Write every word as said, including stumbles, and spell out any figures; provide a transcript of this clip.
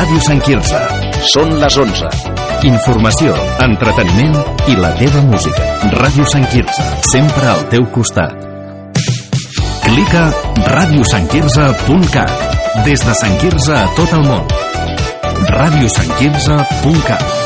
Ràdio Sant Quirze. Són les onze. Informació, entreteniment i la teva música. Ràdio Sant Quirze, sempre al teu costat. Clica ràdio sant quirze punt cat. Des de Sant Quirze a tot el món. ràdio sant quirze punt cat.